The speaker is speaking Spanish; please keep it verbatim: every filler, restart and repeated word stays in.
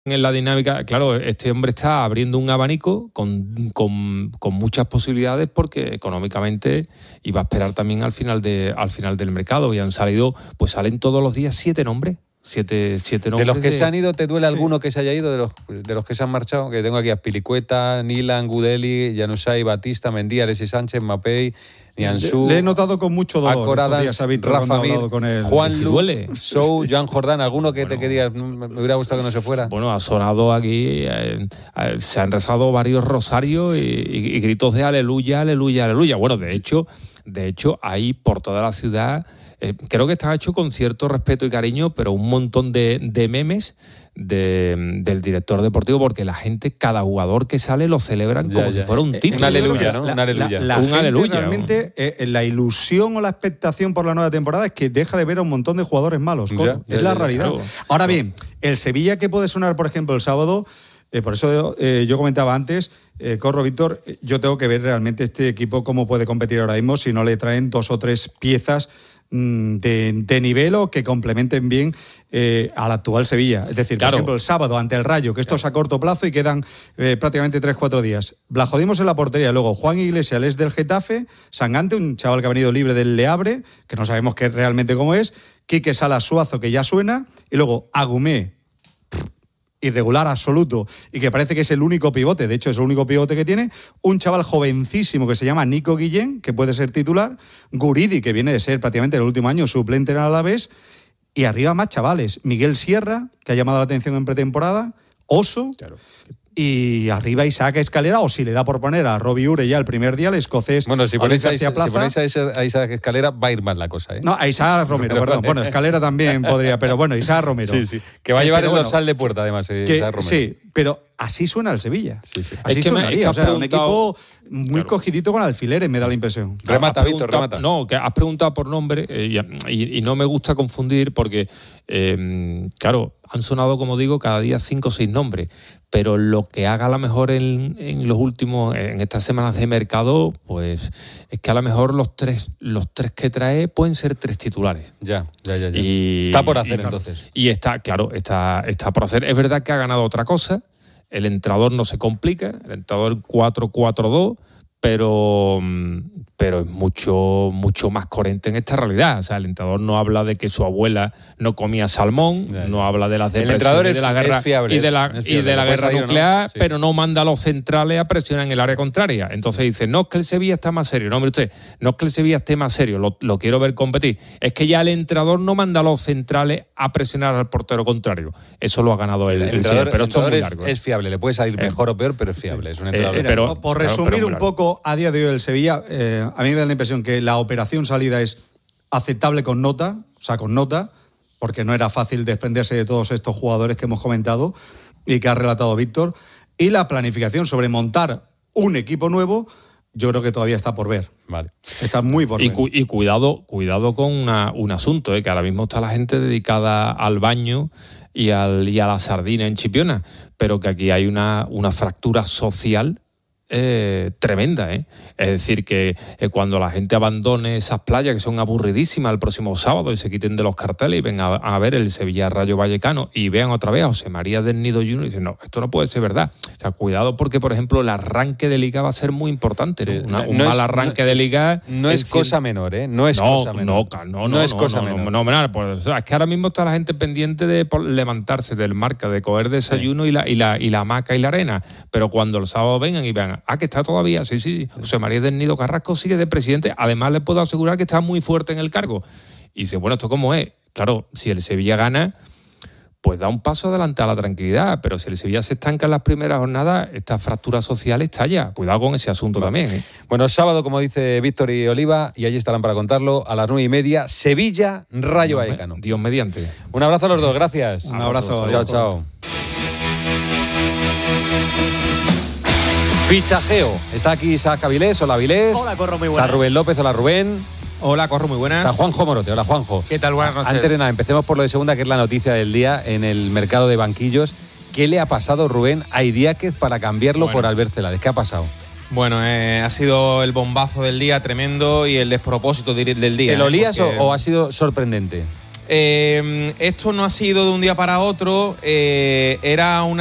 en la dinámica, claro, este hombre está abriendo un abanico con, con, con muchas posibilidades porque económicamente iba a esperar también al final de al final del mercado y han salido, pues salen todos los días siete nombres. Siete, siete nombres. De los que de... se han ido, ¿te duele sí. alguno que se haya ido? De los, de los que se han marchado, que tengo aquí a Pilicueta, Nilan, Gudeli, Januzaj, Batista, Mendy, Alexis Sánchez, Mapei, Nianzú. Le he notado con mucho dolor. Acorada, Rafa Mir, con él. Juan Lu, duele. Sou, Joan Jordán, alguno que bueno, te que digas, me hubiera gustado que no se fuera. Bueno, ha sonado aquí, eh, eh, se han rezado varios rosarios y, y, y gritos de aleluya, aleluya, aleluya. Bueno, de hecho, de hecho, ahí por toda la ciudad, eh, creo que está hecho con cierto respeto y cariño, pero un montón de, de memes de, del director deportivo, porque la gente, cada jugador que sale lo celebran ya, como ya. si fuera un título. Un aleluya, ¿no? La, un aleluya. La, la un gente aleluya. Realmente, eh, la ilusión o la expectación por la nueva temporada es que deja de ver a un montón de jugadores malos. Ya, ya, es ya, la ya, realidad. Claro. Ahora bien, el Sevilla que puede sonar, por ejemplo, el sábado, eh, por eso eh, yo comentaba antes, eh, Corro, Víctor, yo tengo que ver realmente este equipo cómo puede competir ahora mismo si no le traen dos o tres piezas De, de nivel o que complementen bien eh, al actual Sevilla. Es decir, claro. por ejemplo, el sábado ante el Rayo, que esto claro. es a corto plazo y quedan eh, prácticamente tres cuatro días. Blajodimos en la portería. Luego, Juan Iglesias es del Getafe, Sangante, un chaval que ha venido libre del Le Havre, que no sabemos qué realmente cómo es, Quique Salas Suazo, que ya suena, y luego Agumé, irregular absoluto y que parece que es el único pivote, de hecho es el único pivote que tiene, un chaval jovencísimo que se llama Nico Guillén, que puede ser titular, Guridi, que viene de ser prácticamente el último año suplente en el Alavés, y arriba más chavales, Miguel Sierra, que ha llamado la atención en pretemporada, Oso, claro. y arriba Isaac Escalera, o si le da por poner a Robbie Ure ya el primer día, el escocés. Bueno, si ponéis, a, Isa, si ponéis a, Isa, a Isaac Escalera, va a ir mal la cosa, ¿eh? No, a Isaac Romero, pero, perdón. Bueno, Escalera también podría, pero bueno, Isaac Romero. Sí, sí. Que va a llevar el dorsal bueno, de puerta, además, eh, que, Isaac Romero. Sí, pero así suena el Sevilla. Sí, sí. Así es que sonaría, me, es que o sea, un equipo muy claro. cogidito con alfileres, me da la impresión. Remata, Víctor, remata. No, que has preguntado por nombre eh, y, y no me gusta confundir porque, eh, claro, han sonado, como digo, cada día cinco o seis nombres, pero lo que haga a lo mejor en, en los últimos, en estas semanas de mercado, pues es que a lo mejor los tres, los tres que trae pueden ser tres titulares. Ya, ya, ya. ya. Y, está por hacer y, entonces. Y está, claro, está, está por hacer. Es verdad que ha ganado otra cosa, el entrenador no se complica, el entrenador cuatro cuatro dos, pero, pero es mucho, mucho más coherente en esta realidad. O sea, el entrenador no habla de que su abuela no comía salmón, ya, ya. no habla de las depresiones y de la guerra fiable, y de la, es y de la guerra nuclear, no? sí. pero no manda a los centrales a presionar en el área contraria. Entonces dice, no es que el Sevilla está más serio. No, mire usted, no es que el Sevilla esté más serio, lo, lo quiero ver competir. Es que ya el entrenador no manda a los centrales a presionar al portero contrario. Eso lo ha ganado sí, el, el entrenador, pero esto es muy largo. Es, es fiable, le puede salir eh, mejor o peor, pero es fiable. Sí. Es un entrenador. Eh, pero, por resumir claro, un poco, a día de hoy el Sevilla, eh, a mí me da la impresión que la operación salida es aceptable con nota, o sea, con nota, porque no era fácil desprenderse de todos estos jugadores que hemos comentado y que ha relatado Víctor, y la planificación sobre montar un equipo nuevo, yo creo que todavía está por ver. Vale. Está muy por y ver. Cu- y cuidado, cuidado con una, un asunto, eh, que ahora mismo está la gente dedicada al baño y, al, y a la sardina en Chipiona, pero que aquí hay una, una fractura social Eh, tremenda, ¿eh? Es decir, que eh, cuando la gente abandone esas playas que son aburridísimas el próximo sábado y se quiten de los carteles y vengan a, a ver el Sevilla Rayo Vallecano y vean otra vez a José María del Nido Junior y dicen, no, esto no puede ser verdad. O sea, cuidado porque, por ejemplo, el arranque de Liga va a ser muy importante, ¿no? Sí. Una, un no mal es, arranque no, de Liga... No es cosa cien... menor, ¿eh? No es no, cosa menor. No, no, no, no es no, cosa no, menor. No, no, no, pues, o sea, es que ahora mismo está la gente pendiente de levantarse del marca, de coger desayuno sí. y, la, y, la, y la hamaca y la arena, pero cuando el sábado vengan y vean, ah, que está todavía... Sí, sí, José María del Nido Carrasco sigue de presidente. Además, le puedo asegurar que está muy fuerte en el cargo. Y dice, bueno, ¿esto cómo es? Claro, si el Sevilla gana, pues da un paso adelante a la tranquilidad. Pero si el Sevilla se estanca en las primeras jornadas, esta fractura social estalla. Cuidado con ese asunto bueno. también, ¿eh? Bueno, sábado, como dice Víctor y Oliva, y allí estarán para contarlo, a las nueve y media, Sevilla, Rayo Dios Vallecano. Dios mediante. Un abrazo a los dos, gracias. Un abrazo. Chao, chao. Fichajeo. Está aquí Isaac Avilés. Hola, Avilés. Hola, Corro, muy buenas. Está Rubén López. Hola, Rubén. Hola, Corro, muy buenas. Está Juanjo Morote. Hola, Juanjo. ¿Qué tal? Buenas noches. Antes de nada, empecemos por lo de segunda, que es la noticia del día en el mercado de banquillos. ¿Qué le ha pasado, Rubén, a Idiáquez para cambiarlo bueno. por Albert Celades? ¿Qué ha pasado? Bueno, eh, ha sido el bombazo del día tremendo y el despropósito del día. ¿Te lo lías porque... o, o ha sido sorprendente? Eh, esto no ha sido de un día para otro, eh, era una